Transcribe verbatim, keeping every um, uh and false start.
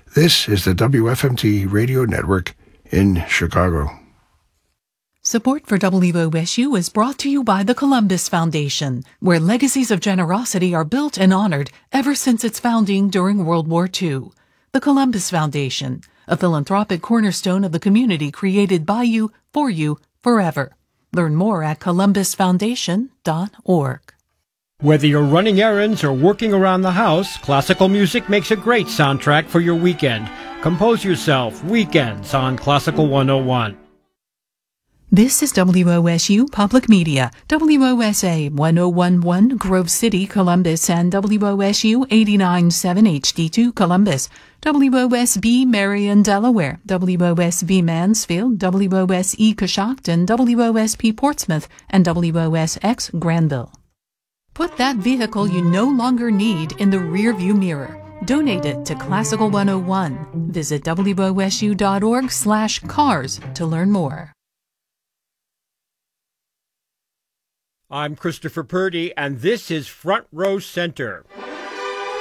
This is the W F M T Radio Network in Chicago. Support for W O S U is brought to you by the Columbus Foundation, where legacies of generosity are built and honored ever since its founding during World War Two. The Columbus Foundation, a philanthropic cornerstone of the community created by you, for you, forever. Learn more at columbus foundation dot org. Whether you're running errands or working around the house, classical music makes a great soundtrack for your weekend. Compose yourself Weekends on Classical one oh one. This is W O S U Public Media, W O S A one oh one point one Grove City, Columbus, and W O S U eighty-nine point seven H D two Columbus, W O S B Marion, Delaware, W O S B Mansfield, W O S E Coshocton, W O S P Portsmouth, and W O S X Granville. Put that vehicle you no longer need in the rearview mirror. Donate it to Classical one oh one. Visit W O S U dot org slash cars to learn more. I'm Christopher Purdy, and this is Front Row Center.